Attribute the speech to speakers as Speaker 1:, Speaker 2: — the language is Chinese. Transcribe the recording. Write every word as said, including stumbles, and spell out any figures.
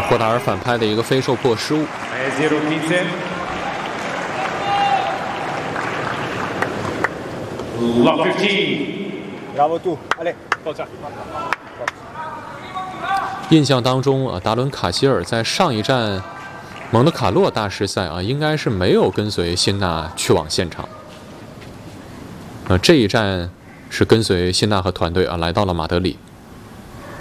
Speaker 1: 霍达尔反拍的一个非受迫失误。
Speaker 2: Lock fifteen.
Speaker 3: Bravo tu. Ale, forza.
Speaker 1: 印象当中啊，达伦卡希尔在上一站蒙特卡洛大师赛啊，应该是没有跟随辛纳去往现场。啊，这一站是跟随辛纳和团队啊来到了马德里。